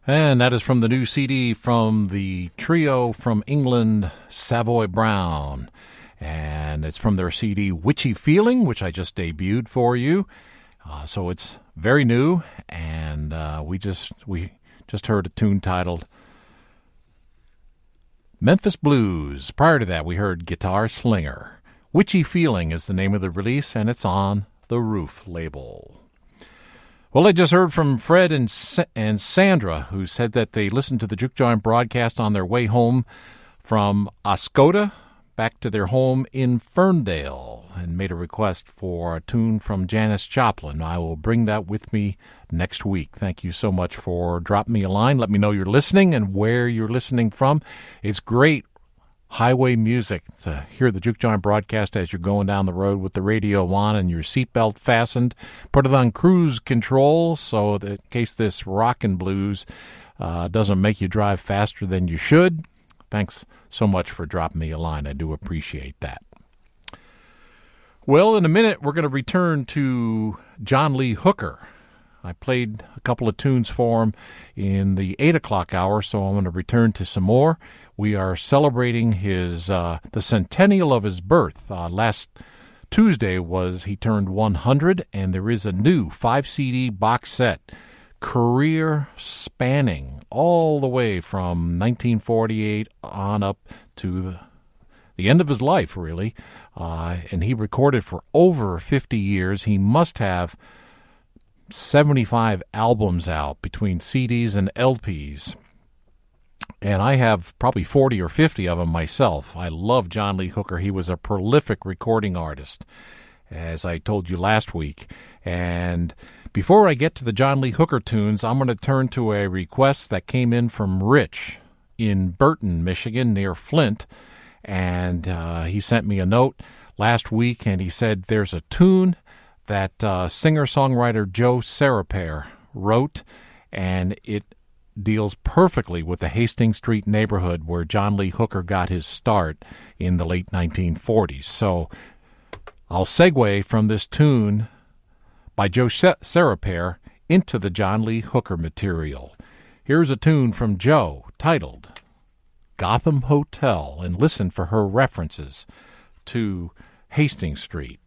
And that is from the new CD from the trio from England, Savoy Brown. And it's from their CD, Witchy Feeling, which I just debuted for you. So it's very new, and we just heard a tune titled Memphis Blues. Prior to that, we heard Guitar Slinger. Witchy Feeling is the name of the release, and it's on the Roof label. Well, I just heard from Fred and Sandra, who said that they listened to the Juke Joint broadcast on their way home from Oscoda back to their home in Ferndale and made a request for a tune from Janis Joplin. I will bring that with me next week. Thank you so much for dropping me a line. Let me know you're listening and where you're listening from. It's great highway music to hear the Juke Joint broadcast as you're going down the road with the radio on and your seatbelt fastened. Put it on cruise control so that in case this rockin' blues doesn't make you drive faster than you should. Thanks so much for dropping me a line. I do appreciate that. Well, in a minute, we're going to return to John Lee Hooker. I played a couple of tunes for him in the 8 o'clock hour, so I'm going to return to some more. We are celebrating his the centennial of his birth. Last Tuesday he turned 100, and there is a new 5-CD box set, career spanning all the way from 1948 on up to the end of his life, really. And he recorded for over 50 years. He must have 75 albums out between CDs and LPs. And I have probably 40 or 50 of them myself. I love John Lee Hooker. He was a prolific recording artist, as I told you last week. And before I get to the John Lee Hooker tunes, I'm going to turn to a request that came in from Rich in Burton, Michigan, near Flint. And he sent me a note last week, and he said there's a tune that singer-songwriter Joe Sarapere wrote, and it deals perfectly with the Hastings Street neighborhood where John Lee Hooker got his start in the late 1940s. So I'll segue from this tune by Joe Sarapere into the John Lee Hooker material. Here's a tune from Joe titled Gotham Hotel, and listen for her references to Hastings Street.